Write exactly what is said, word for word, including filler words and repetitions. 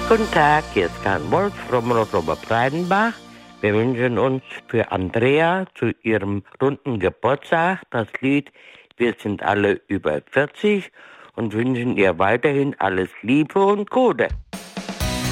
Guten Tag, hier ist Karl Wolf vom Ober-Breidenbach. Wir wünschen uns für Andrea zu ihrem runden Geburtstag das Lied Wir sind alle über vierzig und wünschen ihr weiterhin alles Liebe und Gute.